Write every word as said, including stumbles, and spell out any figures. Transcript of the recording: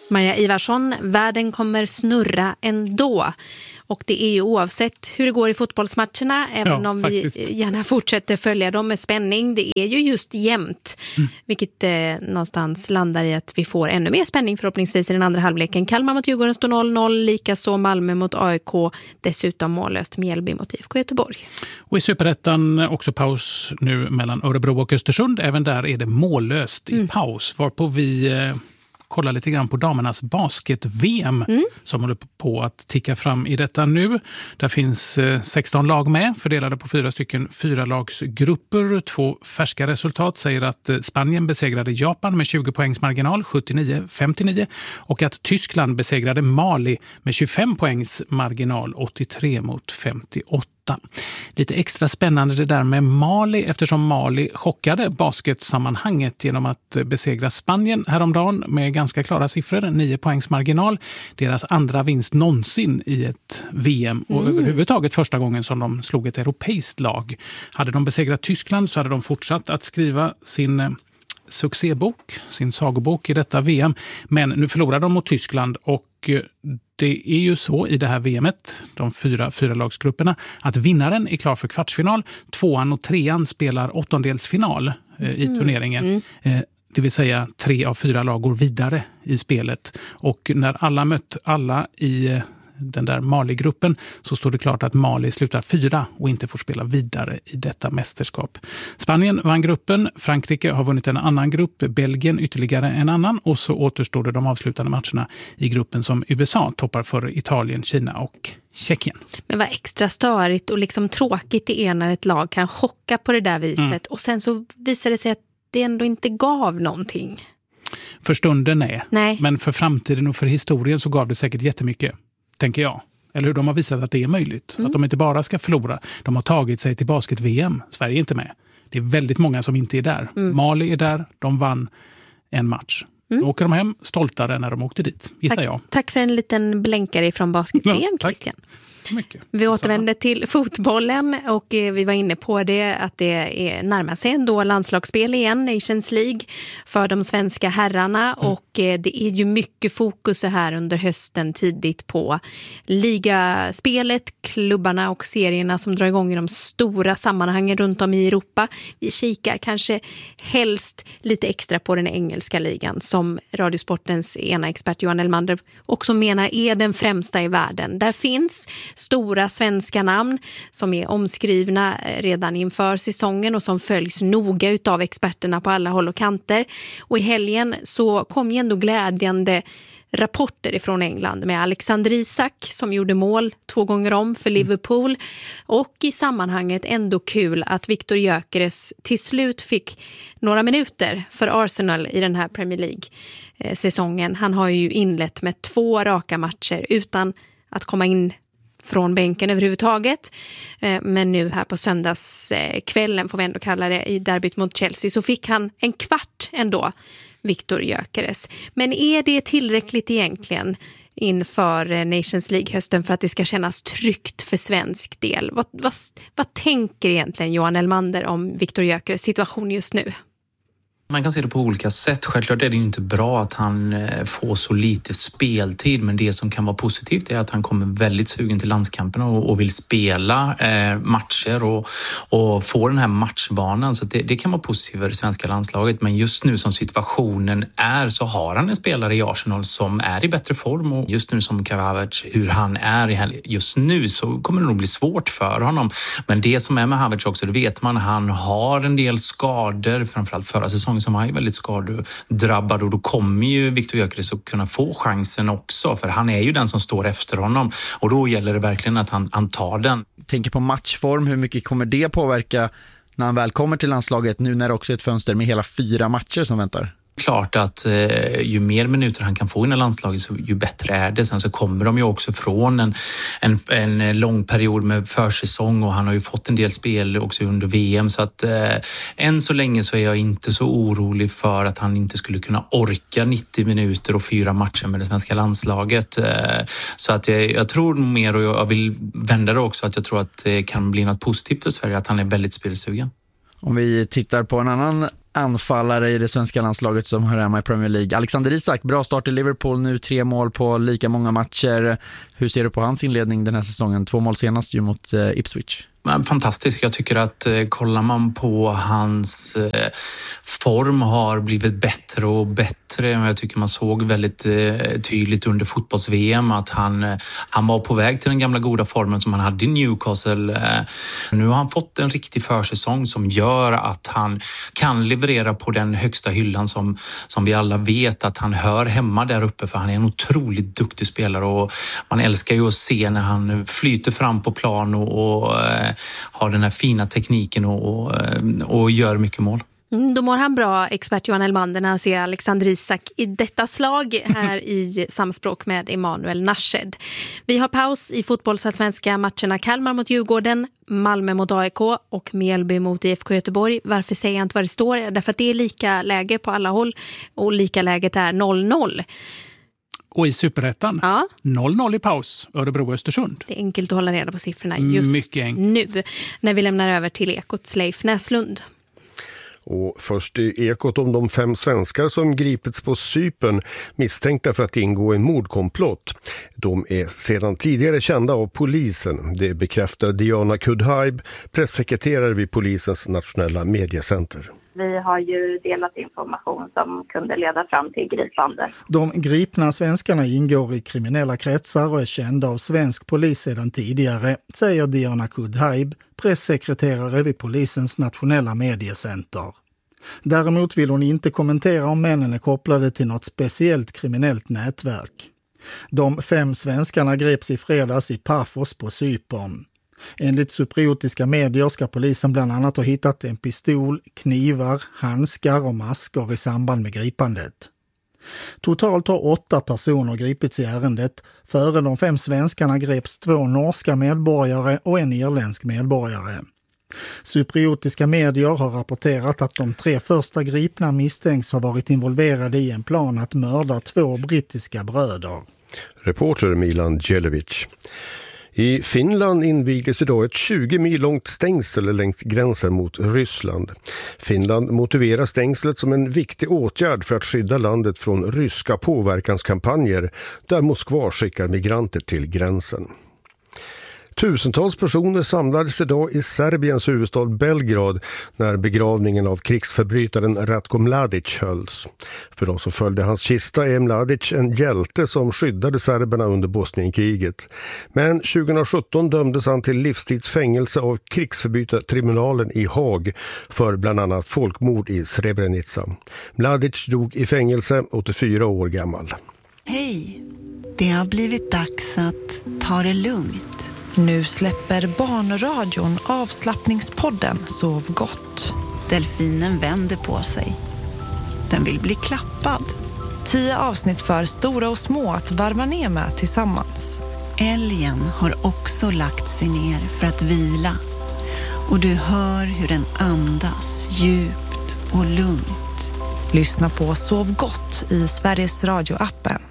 Maja Ivarsson, världen kommer snurra ändå. Och det är ju oavsett hur det går i fotbollsmatcherna, även ja, om faktiskt. vi gärna fortsätter följa dem med spänning. Det är ju just jämnt, mm. vilket eh, någonstans landar i att vi får ännu mer spänning förhoppningsvis i den andra halvleken. Kalmar mot Djurgården står noll noll, likaså Malmö mot A I K, dessutom mållöst Mjällby mot I F K Göteborg. Och i Superettan också paus nu mellan Örebro och Östersund. Även där är det mållöst i mm. paus, varpå vi... Eh, kolla lite grann på damernas basket-V M mm. som håller på att ticka fram i detta nu. Där finns sexton lag med, fördelade på fyra stycken fyralagsgrupper. Två färska resultat säger att Spanien besegrade Japan med tjugo poängs marginal, sjuttionio femtionio, och att Tyskland besegrade Mali med tjugofem poängs marginal, åttiotre mot femtioåtta. Lite extra spännande det där med Mali, eftersom Mali chockade basketsammanhanget genom att besegra Spanien häromdagen med ganska klara siffror, nio poängs marginal. Deras andra vinst någonsin i ett V M och mm. överhuvudtaget första gången som de slog ett europeiskt lag. Hade de besegrat Tyskland så hade de fortsatt att skriva sin succébok, sin sagobok i detta V M. Men nu förlorade de mot Tyskland, och det är ju så i det här V M:et, de fyra fyralagsgrupperna, att vinnaren är klar för kvartsfinal. Tvåan och trean spelar åttondelsfinal eh, i turneringen. Mm. Eh, det vill säga tre av fyra lag går vidare i spelet. Och när alla mött alla i eh, den där Mali-gruppen så står det klart att Mali slutar fyra och inte får spela vidare i detta mästerskap. Spanien vann gruppen, Frankrike har vunnit en annan grupp, Belgien ytterligare en annan, och så återstår det de avslutande matcherna i gruppen som U S A toppar för Italien, Kina och Tjeckien. Men vad extra störigt och liksom tråkigt det är när ett lag kan chocka på det där viset mm. och sen så visar det sig att det ändå inte gav någonting. För stunden är. Nej. Men för framtiden och för historien så gav det säkert jättemycket, tänker jag. Eller hur, de har visat att det är möjligt. Mm. Att de inte bara ska förlora. De har tagit sig till basket-V M. Sverige är inte med. Det är väldigt många som inte är där. Mm. Mali är där. De vann en match. Mm. Då åker de hem stoltare när de åkte dit, gissar tack, jag. Tack för en liten blänkare från basket-V M, ja, Christian. Mycket. Vi återvänder till fotbollen och vi var inne på det att det är närmar sig ändå landslagsspel igen, Nations League för de svenska herrarna mm. och det är ju mycket fokus här under hösten tidigt på ligaspelet, klubbarna och serierna som drar igång i de stora sammanhangen runt om i Europa. Vi kikar kanske helst lite extra på den engelska ligan som Radiosportens ena expert Johan Elmander också menar är den främsta i världen. Där finns stora svenska namn som är omskrivna redan inför säsongen och som följs noga utav experterna på alla håll och kanter. Och i helgen så kom ju ändå glädjande rapporter ifrån England med Alexander Isak som gjorde mål två gånger om för Liverpool, och i sammanhanget ändå kul att Viktor Gyökeres till slut fick några minuter för Arsenal i den här Premier League-säsongen. Han har ju inlett med två raka matcher utan att komma in från bänken överhuvudtaget. Men nu här på söndagskvällen, får vi ändå kalla det, i derbyt mot Chelsea, så fick han en kvart ändå, Viktor Gyökeres. Men är det tillräckligt egentligen inför Nations League-hösten för att det ska kännas tryggt för svensk del? Vad, vad, vad tänker egentligen Johan Elmander om Viktor Gyökeres situation just nu? Man kan se det på olika sätt. Självklart är det inte bra att han får så lite speltid, men det som kan vara positivt är att han kommer väldigt sugen till landskampen och, och vill spela eh, matcher och, och få den här matchbanan. Så det, det kan vara positivt för det svenska landslaget, men just nu som situationen är så har han en spelare i Arsenal som är i bättre form, och just nu som Kai Havertz, hur han är just nu, så kommer det nog bli svårt för honom. Men det som är med Havertz också, det vet man, han har en del skador, framförallt förra säsongen som är väldigt skadedrabbad, och då kommer ju Viktor Gyökeres att kunna få chansen också, för han är ju den som står efter honom, och då gäller det verkligen att han, han tar den. Tänker på matchform, hur mycket kommer det påverka när han väl kommer till landslaget, nu när det också är ett fönster med hela fyra matcher som väntar? Klart att eh, ju mer minuter han kan få in i landslaget, så ju bättre är det. Sen så kommer de ju också från en, en, en lång period med försäsong, och han har ju fått en del spel också under V M, så att eh, än så länge så är jag inte så orolig för att han inte skulle kunna orka nittio minuter och fyra matcher med det svenska landslaget. Eh, så att jag, jag tror mer, och jag vill vända det också, att jag tror att det kan bli något positivt för Sverige, att han är väldigt spelsugen. Om vi tittar på en annan anfallare i det svenska landslaget som hör hemma i Premier League. Alexander Isak, bra start i Liverpool nu, tre mål på lika många matcher. Hur ser du på hans inledning den här säsongen? Två mål senast ju mot eh, Ipswich. Fantastiskt. Jag tycker att eh, kollar man på hans eh, form har blivit bättre och bättre. Jag tycker man såg väldigt eh, tydligt under fotbolls-V M att han, eh, han var på väg till den gamla goda formen som han hade i Newcastle. Eh, nu har han fått en riktig försäsong som gör att han kan leverera på den högsta hyllan som, som vi alla vet att han hör hemma där uppe, för han är en otroligt duktig spelare och man älskar ju att se när han flyter fram på plan och, och eh, har den här fina tekniken och, och, och gör mycket mål. Mm, då mår han bra, expert Johan Elmander, när han ser Alexander Isak i detta slag här i samspråk med Emanuel Nashed. Vi har paus i fotbollsallsvenska matcherna Kalmar mot Djurgården, Malmö mot A I K och Mjällby mot I F K Göteborg. Varför säger jag inte vad det står? Därför att det är lika läge på alla håll och lika läget är noll noll. Och i Superettan, ja. noll noll i paus, Örebro-Östersund. Det är enkelt att hålla reda på siffrorna just nu när vi lämnar över till Ekots Leif Näslund. Och först i Ekot om de fem svenskar som gripits på Cypern misstänkta för att ingå i en mordkomplott. De är sedan tidigare kända av polisen. Det bekräftar Diana Kudhaib, pressekreterare vid polisens nationella mediecenter. Vi har ju delat information som kunde leda fram till gripande. De gripna svenskarna ingår i kriminella kretsar och är kända av svensk polis sedan tidigare, säger Diana Kudhaib, pressekreterare vid polisens nationella mediecenter. Däremot vill hon inte kommentera om männen är kopplade till något speciellt kriminellt nätverk. De fem svenskarna greps i fredags i Paphos på Cypern. Enligt cypriotiska medier ska polisen bland annat ha hittat en pistol, knivar, handskar och masker i samband med gripandet. Totalt har åtta personer gripits i ärendet. Före de fem svenskarna greps två norska medborgare och en irländsk medborgare. Cypriotiska medier har rapporterat att de tre första gripna misstänks ha varit involverade i en plan att mörda två brittiska bröder. Reporter Milan Djelevic. I Finland invigdes idag ett tjugo mil långt stängsel längs gränsen mot Ryssland. Finland motiverar stängslet som en viktig åtgärd för att skydda landet från ryska påverkanskampanjer där Moskva skickar migranter till gränsen. Tusentals personer samlades idag i Serbiens huvudstad Belgrad när begravningen av krigsförbrytaren Ratko Mladic hölls. För de som följde hans kista är Mladic en hjälte som skyddade serberna under Bosnienkriget. Men tjugohundrasjutton dömdes han till livstidsfängelse av krigsförbrytartribunalen i Haag för bland annat folkmord i Srebrenica. Mladic dog i fängelse, åttiofyra år gammal. Hej, det har blivit dags att ta det lugnt. Nu släpper Barnradion avslappningspodden Sov gott. Delfinen vänder på sig. Den vill bli klappad. Tio avsnitt för stora och små att varva ner med tillsammans. Älgen har också lagt sig ner för att vila. Och du hör hur den andas djupt och lugnt. Lyssna på Sov gott i Sveriges Radio-appen.